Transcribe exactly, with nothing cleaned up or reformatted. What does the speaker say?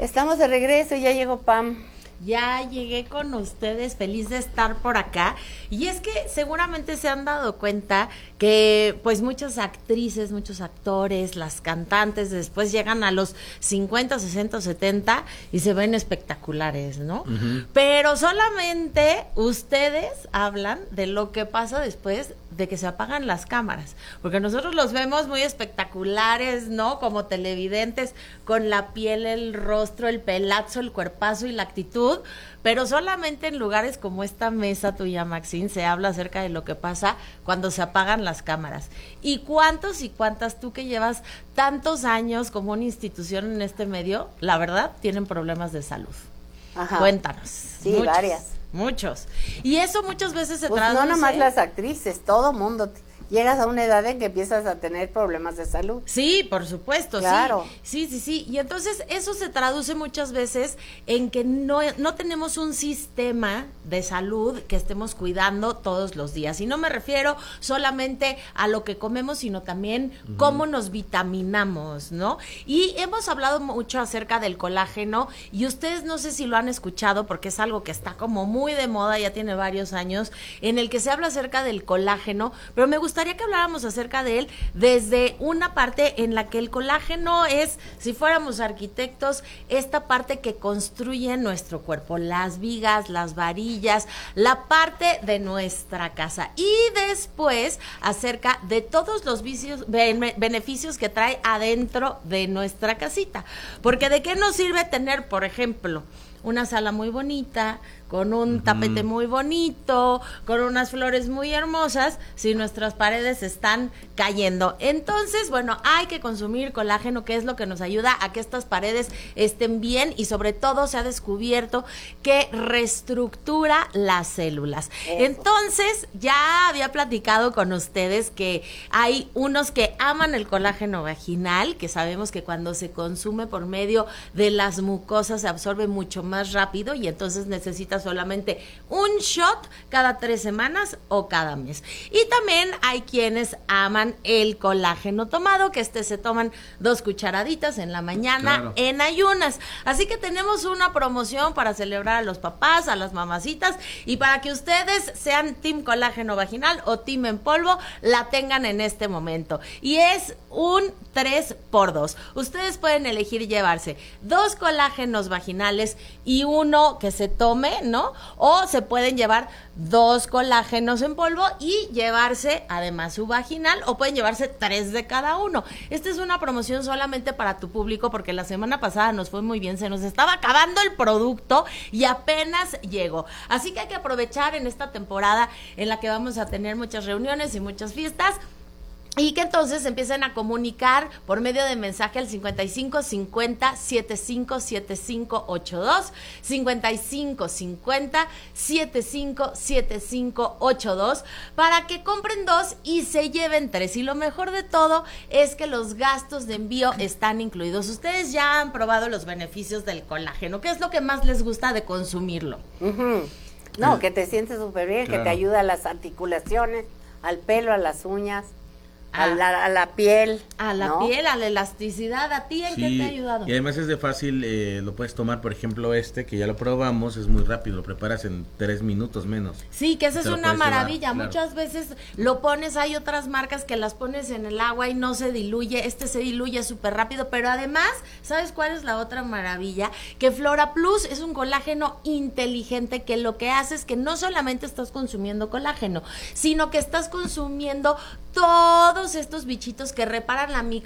Estamos de regreso, ya llegó Pam. Ya llegué con ustedes, feliz de estar por acá. Y es que seguramente se han dado cuenta que pues muchas actrices, muchos actores, las cantantes después llegan a los cincuenta, sesenta, setenta y se ven espectaculares, ¿no? Uh-huh. Pero solamente ustedes hablan de lo que pasa después de que se apagan las cámaras, porque nosotros los vemos muy espectaculares, ¿no? Como televidentes, con la piel, el rostro, el pelazo, el cuerpazo y la actitud, pero solamente en lugares como esta mesa tuya, Maxine, se habla acerca de lo que pasa cuando se apagan las cámaras. ¿Y cuántos y cuántas tú que llevas tantos años como una institución en este medio, la verdad, tienen problemas de salud? Ajá. Cuéntanos. Sí, muchos, varias. Muchos. Y eso muchas veces se pues traduce... no nomás las actrices, todo mundo... Llegas a una edad en que empiezas a tener problemas de salud. Sí, por supuesto, claro. sí. Sí, sí, sí. Y entonces eso se traduce muchas veces en que no, no tenemos un sistema de salud que estemos cuidando todos los días. Y no me refiero solamente a lo que comemos, sino también uh-huh. cómo nos vitaminamos, ¿no? Y hemos hablado mucho acerca del colágeno y ustedes no sé si lo han escuchado porque es algo que está como muy de moda, ya tiene varios años, en el que se habla acerca del colágeno, pero me gusta gustaría que habláramos acerca de él desde una parte en la que el colágeno es, si fuéramos arquitectos, esta parte que construye nuestro cuerpo, las vigas, las varillas, la parte de nuestra casa. Y después acerca de todos los vicios, beneficios que trae adentro de nuestra casita. Porque ¿de qué nos sirve tener, por ejemplo, una sala muy bonita, con un uh-huh. tapete muy bonito, con unas flores muy hermosas, si nuestras paredes están cayendo? Entonces, bueno, hay que consumir colágeno, que es lo que nos ayuda a que estas paredes estén bien y sobre todo se ha descubierto que reestructura las células. Eso. Entonces, ya había platicado con ustedes que hay unos que aman el colágeno vaginal, que sabemos que cuando se consume por medio de las mucosas se absorbe mucho más rápido y entonces necesita solamente un shot cada tres semanas o cada mes. Y también hay quienes aman el colágeno tomado, que este se toman dos cucharaditas en la mañana, claro, en ayunas. Así que tenemos una promoción para celebrar a los papás, a las mamacitas, y para que ustedes sean team colágeno vaginal o team en polvo, la tengan en este momento. Y es un tres por dos. Ustedes pueden elegir llevarse dos colágenos vaginales y uno que se tome, ¿no? O se pueden llevar dos colágenos en polvo y llevarse además su vaginal, o pueden llevarse tres de cada uno. Esta es una promoción solamente para tu público porque la semana pasada nos fue muy bien, se nos estaba acabando el producto y apenas llegó. Así que hay que aprovechar en esta temporada en la que vamos a tener muchas reuniones y muchas fiestas. Y que entonces empiecen a comunicar por medio de mensaje al cincuenta y cinco cincuenta setenta y cinco setenta y cinco ochenta y dos, cincuenta y cinco cincuenta setenta y cinco setenta y cinco ochenta y dos, para que compren dos y se lleven tres. Y lo mejor de todo es que los gastos de envío están incluidos. Ustedes ya han probado los beneficios del colágeno. ¿Qué es lo que más les gusta de consumirlo? Uh-huh. No, que te sientes súper bien, claro, que te ayuda a las articulaciones, al pelo, a las uñas. A la, a la piel. A la ¿no? piel, a la elasticidad. ¿A ti en sí, qué te ha ayudado? Y además es de fácil, eh, lo puedes tomar, por ejemplo, este, que ya lo probamos, es muy rápido, lo preparas en tres minutos menos. Sí, que esa es una maravilla. Llevar, Muchas claro. veces lo pones, hay otras marcas que las pones en el agua y no se diluye. Este se diluye súper rápido, pero además, ¿sabes cuál es la otra maravilla? Que Flora Plus es un colágeno inteligente que lo que hace es que no solamente estás consumiendo colágeno, sino que estás consumiendo todos estos bichitos que reparan la micro